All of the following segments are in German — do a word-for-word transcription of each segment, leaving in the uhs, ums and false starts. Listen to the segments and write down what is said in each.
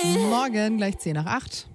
Morgen, gleich zehn nach acht.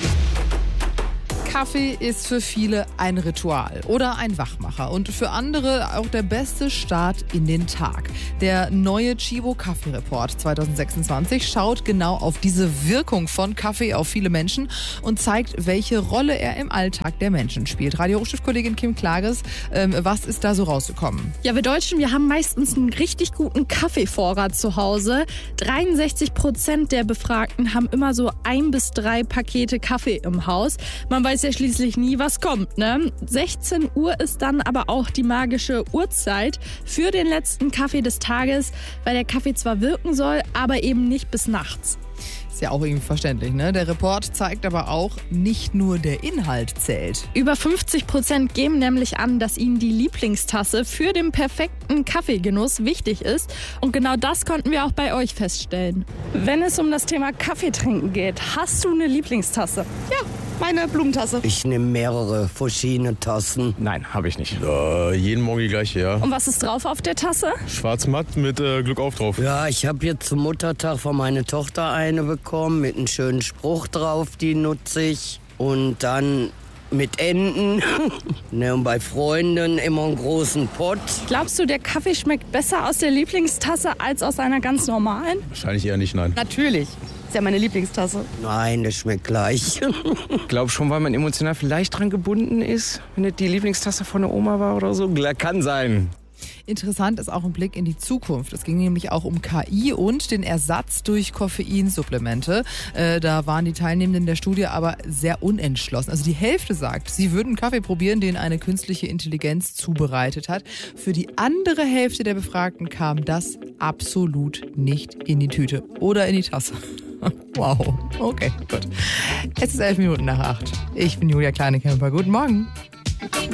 Kaffee ist für viele ein Ritual oder ein Wachmacher und für andere auch der beste Start in den Tag. Der neue Chibo Kaffee Report zwanzig sechsundzwanzig schaut genau auf diese Wirkung von Kaffee auf viele Menschen und zeigt, welche Rolle er im Alltag der Menschen spielt. Radio-Hochschulkollegin Kim Klages, ähm, was ist da so rausgekommen? Ja, wir Deutschen, wir haben meistens einen richtig guten Kaffeevorrat zu Hause. dreiundsechzig Prozent der Befragten haben immer so ein bis drei Pakete Kaffee im Haus. Man weiß ja schließlich nie, was kommt, ne? sechzehn Uhr ist dann aber auch die magische Uhrzeit für den letzten Kaffee des Tages, weil der Kaffee zwar wirken soll, aber eben nicht bis nachts. Ist ja auch irgendwie verständlich, ne? Der Report zeigt aber auch, nicht nur der Inhalt zählt. Über fünfzig Prozent geben nämlich an, dass ihnen die Lieblingstasse für den perfekten Kaffeegenuss wichtig ist. Und genau das konnten wir auch bei euch feststellen. Wenn es um das Thema Kaffee trinken geht, hast du eine Lieblingstasse? Ja, meine Blumentase. Ich nehme mehrere verschiedene Tassen. Nein, habe ich nicht. Äh, jeden Morgen die gleiche, ja. Und was ist drauf auf der Tasse? Schwarz-matt mit äh, Glück auf drauf. Ja, ich habe jetzt zum Muttertag von meiner Tochter eine bekommen mit einem schönen Spruch drauf, die nutze ich. Und dann mit Enten. Ne, und bei Freunden immer einen großen Pott. Glaubst du, der Kaffee schmeckt besser aus der Lieblingstasse als aus einer ganz normalen? Wahrscheinlich eher nicht, nein. Natürlich. Ist ja meine Lieblingstasse. Nein, das schmeckt gleich. Ich glaube schon, weil man emotional vielleicht dran gebunden ist, wenn es die Lieblingstasse von der Oma war oder so. Kann sein. Interessant ist auch ein Blick in die Zukunft. Es ging nämlich auch um K I und den Ersatz durch Koffeinsupplemente. Äh, da waren die Teilnehmenden der Studie aber sehr unentschlossen. Also die Hälfte sagt, sie würden einen Kaffee probieren, den eine künstliche Intelligenz zubereitet hat. Für die andere Hälfte der Befragten kam das absolut nicht in die Tüte oder in die Tasse. Wow, okay, gut. Es ist elf Minuten nach acht. Ich bin Julia Kleinekemper. Guten Morgen.